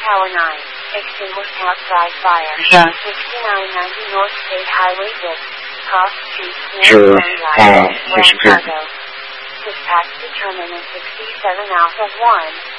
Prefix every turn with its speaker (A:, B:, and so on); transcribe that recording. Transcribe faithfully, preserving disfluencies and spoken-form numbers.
A: Tower nine. Extinguished outside fire.
B: Yeah.
A: sixty-nine ninety North State Highway six. Cross Street.
B: Sure.
A: Line,
B: Uh,
A: Chicago. Dispatch to terminus sixty-seven Alpha one.